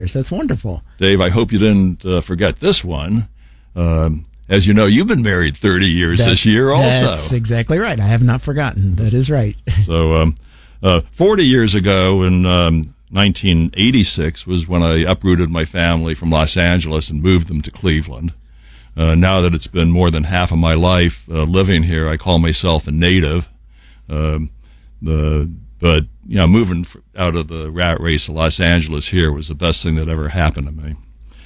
years. That's wonderful. Dave, I hope you didn't forget this one. As you know, you've been married 30 years this year also. That's exactly right. I have not forgotten. That is right. So 40 years ago in 1986 was when I uprooted my family from Los Angeles and moved them to Cleveland. Now that it's been more than half of my life living here, I call myself a native. But moving out of the rat race of Los Angeles here was the best thing that ever happened to me.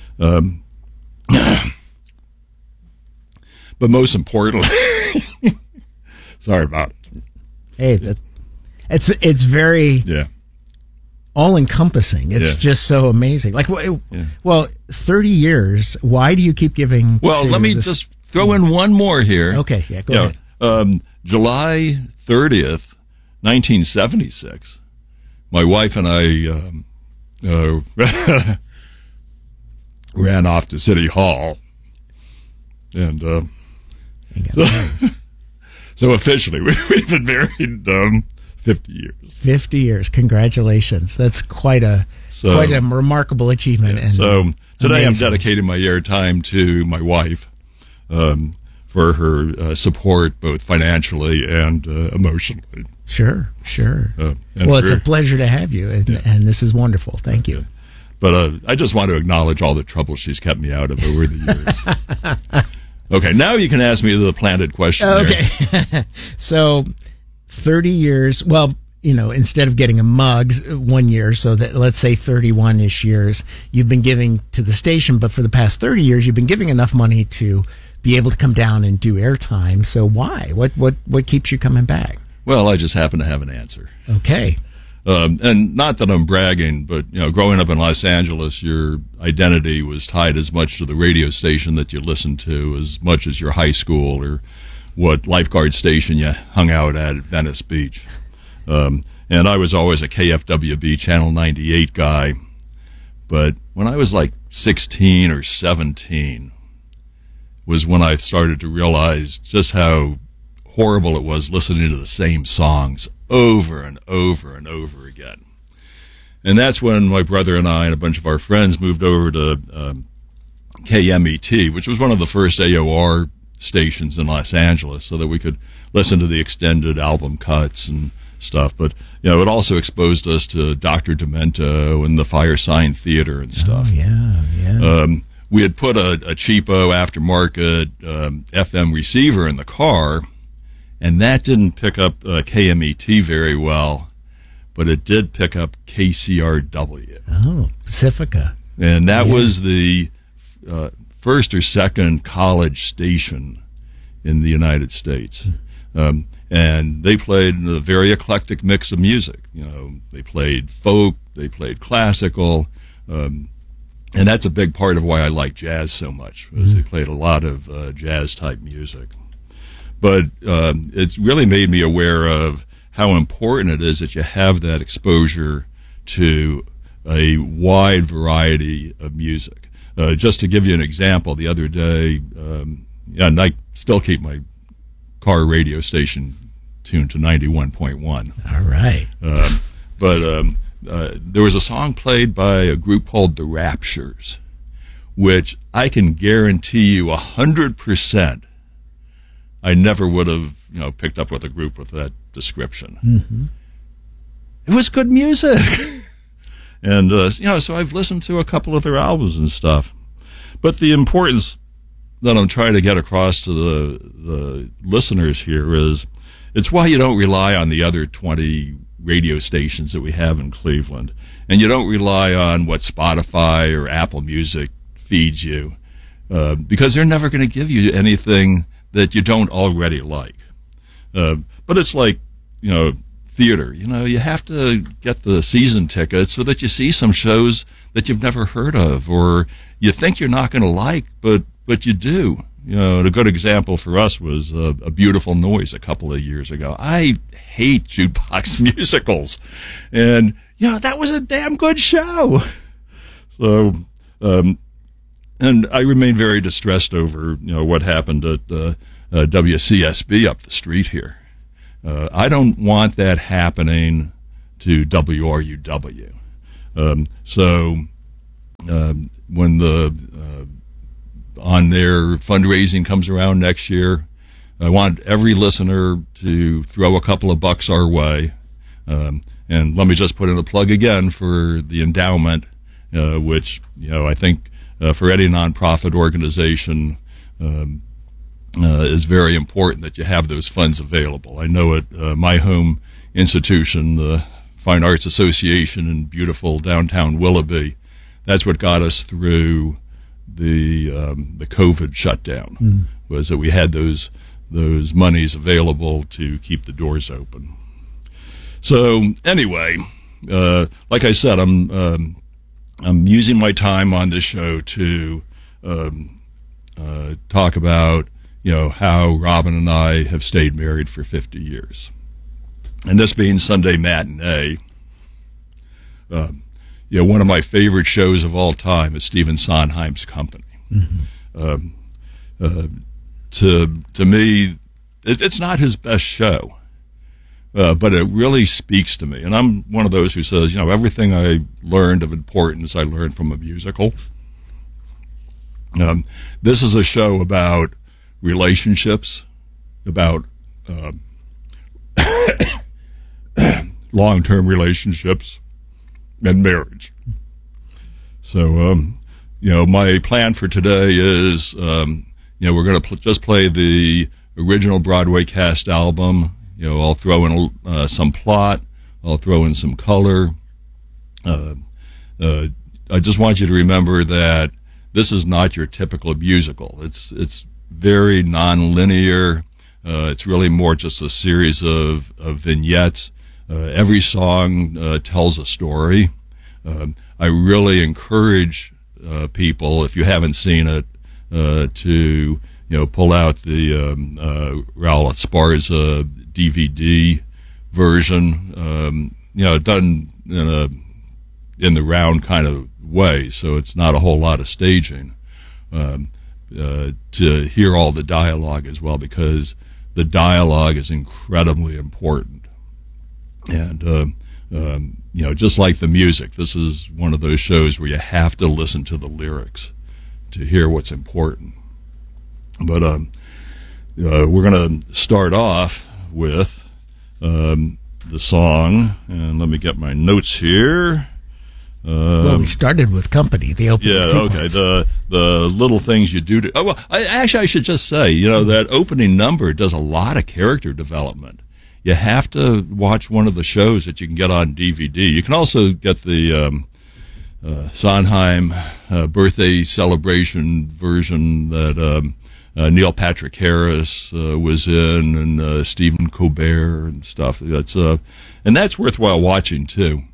But most importantly, sorry about it. Hey, it's very all encompassing. It's just so amazing. Like, well, 30 years. Why do you keep giving? Well, let me just throw in one more here. Okay, go ahead. July 30th, 1976. My wife and I ran off to City Hall, and so officially we've been married 50 years. 50 years. Congratulations. That's quite a remarkable achievement. Yeah, and so today I'm dedicating my airtime to my wife for her support, both financially and emotionally. Sure. Well, it's a pleasure to have you, and this is wonderful. Thank you. But I just want to acknowledge all the trouble she's kept me out of over the years. Okay, now you can ask me the planted question. Okay. So 30 years, well, instead of getting a mug 1 year, so that let's say 31-ish years, you've been giving to the station, but for the past 30 years, you've been giving enough money to be able to come down and do airtime. So why? What keeps you coming back? Well, I just happen to have an answer. Okay. And not that I'm bragging, but growing up in Los Angeles, your identity was tied as much to the radio station that you listened to as much as your high school or what lifeguard station you hung out at Venice Beach. And I was always a KFWB Channel 98 guy. But when I was like 16 or 17 was when I started to realize just how horrible it was listening to the same songs over and over and over again. And that's when my brother and I and a bunch of our friends moved over to KMET, which was one of the first AOR stations in Los Angeles, so that we could listen to the extended album cuts and stuff. But it also exposed us to Dr. Demento and the Firesign Theater and stuff. Oh, yeah. We had put a cheapo aftermarket FM receiver in the car, and that didn't pick up KMET very well, but it did pick up KCRW. Oh, Pacifica. And that was the first or second college station in the United States. And they played a very eclectic mix of music. They played folk, they played classical, and that's a big part of why I like jazz so much, because they played a lot of jazz-type music. But it's really made me aware of how important it is that you have that exposure to a wide variety of music. Just to give you an example, the other day, and I still keep my car radio station tuned to 91.1. All right. But there was a song played by a group called The Raptures, which I can guarantee you 100% I never would have, picked up with a group with that description. Mm-hmm. It was good music. And, so I've listened to a couple of their albums and stuff. But the importance that I'm trying to get across to the listeners here is it's why you don't rely on the other 20 radio stations that we have in Cleveland. And you don't rely on what Spotify or Apple Music feeds you, because they're never going to give you anything that you don't already like. But it's like, theater. You have to get the season tickets so that you see some shows that you've never heard of or you think you're not going to like, but you do. A good example for us was A Beautiful Noise a couple of years ago. I hate jukebox musicals. And, that was a damn good show. So, and I remain very distressed over, what happened at WCSB up the street here. I don't want that happening to WRUW. So when the on their fundraising comes around next year, I want every listener to throw a couple of bucks our way. And let me just put in a plug again for the endowment, which, I think for any nonprofit organization is very important that you have those funds available. I know at my home institution, the Fine Arts Association in beautiful downtown Willoughby, that's what got us through the COVID shutdown, was that we had those monies available to keep the doors open. So anyway, like I said, I'm using my time on this show to talk about how Robin and I have stayed married for 50 years, and this being Sunday Matinee. One of my favorite shows of all time is Stephen Sondheim's Company. To me, it's not his best show, but it really speaks to me. And I'm one of those who says, everything I learned of importance, I learned from a musical. This is a show about relationships, about long-term relationships, and marriage. So, my plan for today is, we're going to just play the original Broadway cast album. I'll throw in some plot. I'll throw in some color. I just want you to remember that this is not your typical musical. It's very non-linear. It's really more just a series of vignettes. Every song tells a story. I really encourage people, if you haven't seen it, to pull out the Raul Esparza DVD version. Done in the round kind of way, so it's not a whole lot of staging. To hear all the dialogue as well, because the dialogue is incredibly important. And just like the music, this is one of those shows where you have to listen to the lyrics to hear what's important. But we're going to start off with the song, and let me get my notes here. We started with Company, the opening sequence. Okay. The little things you do to. Oh, well, I should just say, that opening number does a lot of character development. You have to watch one of the shows that you can get on DVD. You can also get the Sondheim birthday celebration version that Neil Patrick Harris was in, and Stephen Colbert and stuff. And that's worthwhile watching too.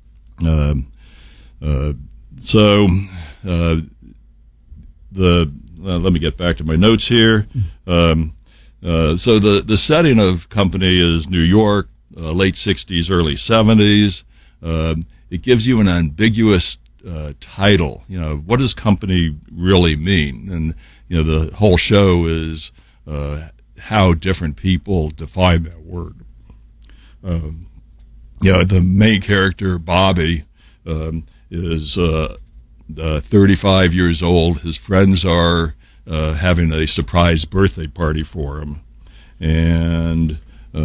Let me get back to my notes here. So the setting of Company is New York, late 60s, early 70s. It gives you an ambiguous title. What does company really mean? And the whole show is how different people define that word. The main character, Bobby, is 35 years old. His friends are having a surprise birthday party for him, and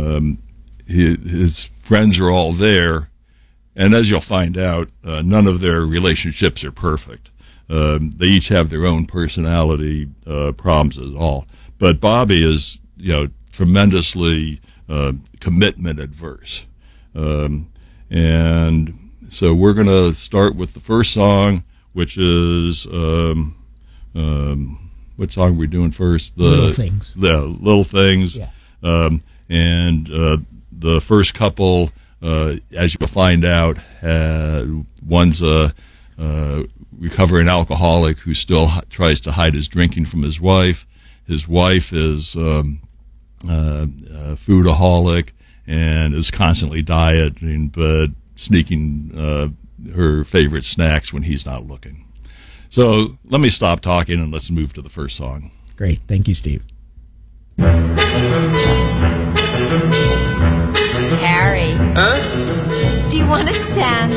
his friends are all there. And as you'll find out, none of their relationships are perfect. They each have their own personality problems as all. But Bobby is, tremendously commitment adverse. And so we're going to start with the first song, which is what song are we doing first? Little Things. Yeah, Little Things. Yeah. And the first couple, as you'll find out, one's a recovering alcoholic who still tries to hide his drinking from his wife. His wife is a foodaholic and is constantly dieting, but sneaking her favorite snacks when he's not looking. So let me stop talking and let's move to the first song. Great. Thank you, Steve. Harry. Huh? Do you want to stand